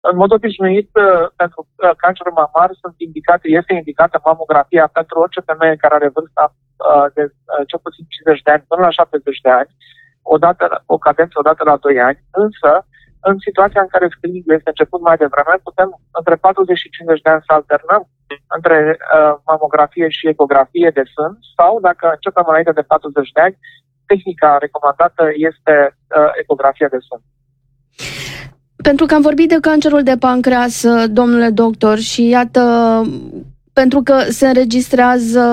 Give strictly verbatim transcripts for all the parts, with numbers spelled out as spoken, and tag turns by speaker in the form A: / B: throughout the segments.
A: În mod obișnuit, pentru cancerul mamar sunt indicate, este indicată mamografia pentru orice femeie care are vârsta de cel puțin cincizeci de ani până la șaptezeci de ani, odată, o cadență odată la doi ani, însă în situația în care screening-ul este început mai devreme, putem între patruzeci și cincizeci de ani să alternăm între uh, mamografie și ecografie de sân sau, dacă începem înainte de patruzeci de ani, tehnica recomandată este uh, ecografia de sân.
B: Pentru că am vorbit de cancerul de pancreas, domnule doctor, și iată, pentru că se înregistrează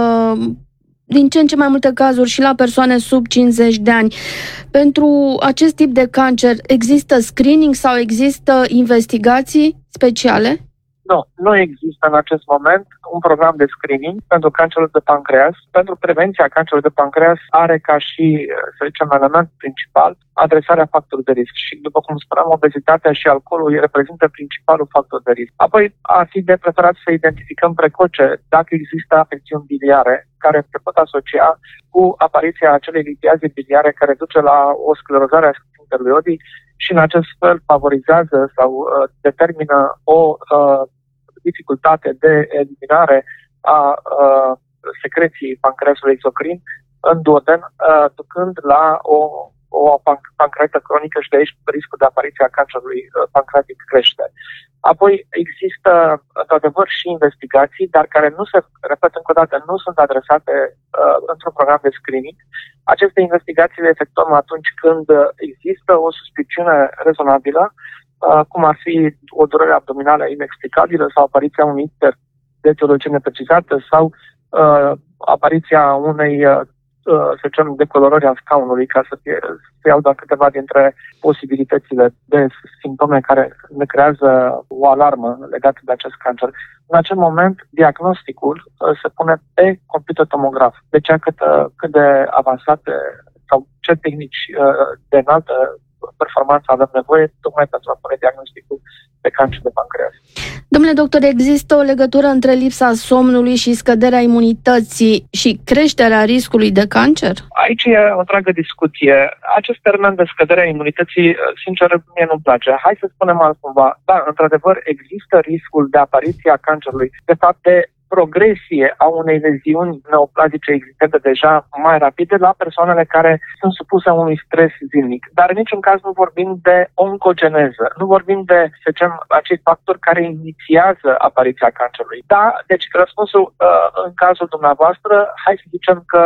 B: din ce în ce mai multe cazuri și la persoane sub cincizeci de ani. Pentru acest tip de cancer există screening sau există investigații speciale?
A: Nu, nu există în acest moment un program de screening pentru cancerul de pancreas. Pentru prevenția cancerului de pancreas are ca și, să zicem, element principal adresarea factorului de risc. Și, după cum spuneam, obezitatea și alcoolul reprezintă principalul factor de risc. Apoi, ar fi de preferat să identificăm precoce dacă există afecțiuni biliare care se pot asocia cu apariția acelei litiaze biliare care duce la o sclerozare a sfincterului odii și, în acest fel, favorizează sau uh, determină o uh, dificultate de eliminare a uh, secreției pancreasului exocrin în duoden, uh, ducând la o, o pancreatită cronică și de aici riscul de apariție a cancerului uh, pancreatic crește. Apoi există, într-adevăr, și investigații, dar care nu se, repet încă o dată, nu sunt adresate uh, într-un program de screening. Aceste investigații le efectuăm atunci când există o suspiciune rezonabilă, uh, cum ar fi o durere abdominală inexplicabilă sau apariția unui icter de etiologie neprecizată sau uh, apariția unei uh, să zicem, decolorări a scaunului, ca să fie, să iau doar câteva dintre posibilitățile de simptome care ne creează o alarmă legată de acest cancer. În acel moment, diagnosticul se pune pe computer tomograf. Deci, cât, cât de avansate sau ce tehnici de înaltă performanță avem nevoie, tocmai pentru a pune diagnosticul pe cancer de pancreas.
B: Domnule doctor, există o legătură între lipsa somnului și scăderea imunității și creșterea riscului de cancer?
A: Aici e o întreagă discuție. Acest termen de scăderea imunității, sincer, mie nu-mi place. Hai să spunem altcumva. Da, într-adevăr, există riscul de apariție a cancerului. De fapt, de progresie a unei leziuni neoplazice existente deja mai rapide la persoanele care sunt supuse unui stres zilnic. Dar în niciun caz nu vorbim de oncogeneză, nu vorbim de, să zicem, acei factori care inițiază apariția cancerului. Da, deci răspunsul în cazul dumneavoastră, hai să zicem că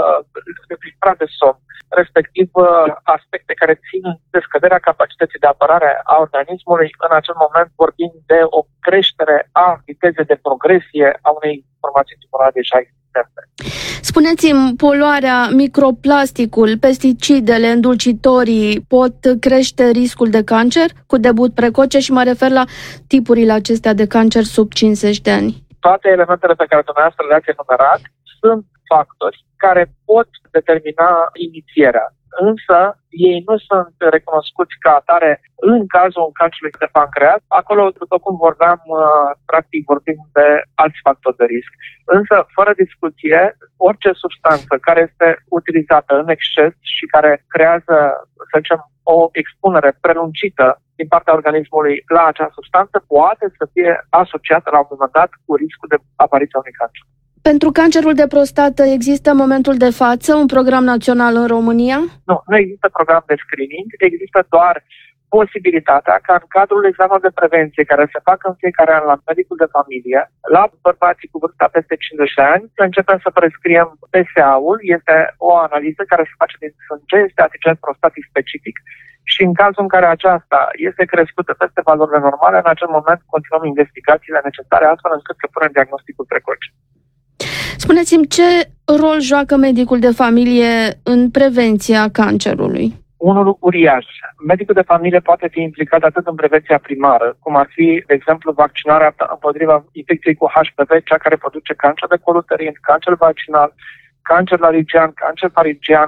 A: lipsa de somn, respectiv aspecte care țin de scăderea capacității de apărare a organismului, în acel moment vorbim de o creștere a vitezei de progresie a unei informații tumorale deja existente.
B: Spuneți-mi, poluarea, microplasticul, pesticidele, îndulcitorii pot crește riscul de cancer cu debut precoce și mă refer la tipurile acestea de cancer sub cincizeci de ani?
A: Toate elementele pe care dumneavoastră le-ați enumerat sunt factori care pot determina inițierea, însă ei nu sunt recunoscuți ca atare în cazul cancerului de pancreas. Acolo, după cum vorbeam, practic vorbim de alți factori de risc. Însă, fără discuție, orice substanță care este utilizată în exces și care creează, să zicem, o expunere prelungită din partea organismului la acea substanță, poate să fie asociată la un moment dat cu riscul de apariție a unui cancer.
B: Pentru cancerul de prostată există în momentul de față un program național în România?
A: Nu, nu există program de screening, există doar posibilitatea ca în cadrul examenului de prevenție care se fac în fiecare an la medicul de familie, la bărbații cu vârsta peste cincizeci de ani, să începem să prescriem P S A-ul, este o analiză care se face din sânge, este antigen prostatic specific și în cazul în care aceasta este crescută peste valorile normale, în acel moment continuăm investigațiile necesare astfel încât să punem diagnosticul precoce.
B: Spuneți-mi, ce rol joacă medicul de familie în prevenția cancerului?
A: Unul uriaș. Medicul de familie poate fi implicat atât în prevenția primară, cum ar fi, de exemplu, vaccinarea împotriva infecției cu H P V, cea care produce cancer de col uterin, cancer vaginal, cancer laryngean, cancer faringean,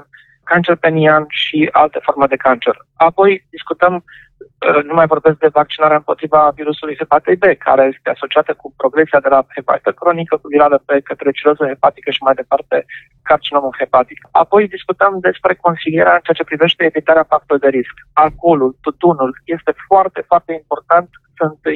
A: cancer penian și alte forme de cancer. Apoi discutăm, nu mai vorbesc de vaccinarea împotriva virusului hepatei B, care este asociată cu progresia de la hepatită cronică cu virală B către ciroză hepatică și mai departe carcinomul hepatic. Apoi discutăm despre consilierea în ceea ce privește evitarea factorilor de risc. Alcoolul, tutunul este foarte, foarte important. Sunt